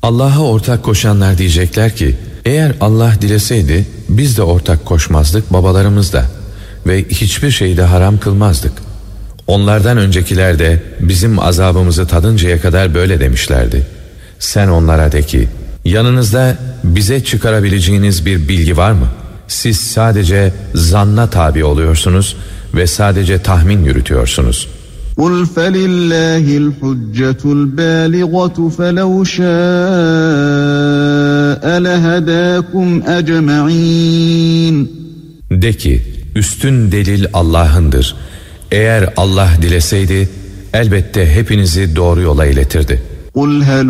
Allah'a ortak koşanlar diyecekler ki, eğer Allah dileseydi biz de ortak koşmazdık babalarımız da ve hiçbir şeyi de haram kılmazdık. Onlardan öncekiler de bizim azabımızı tadıncaya kadar böyle demişlerdi. Sen onlara de ki, yanınızda bize çıkarabileceğiniz bir bilgi var mı? Siz sadece zanna tabi oluyorsunuz ve sadece tahmin yürütüyorsunuz. قُلْ فَلِلَّهِ الْحُجَّةُ الْبَالِغَةُ فَلَوْ شَاءَ لَهَدَاكُمْ أَجْمَعِينَ De ki, üstün delil Allah'ındır. Eğer Allah dileseydi elbette hepinizi doğru yola iletirdi. قُلْ هَلْ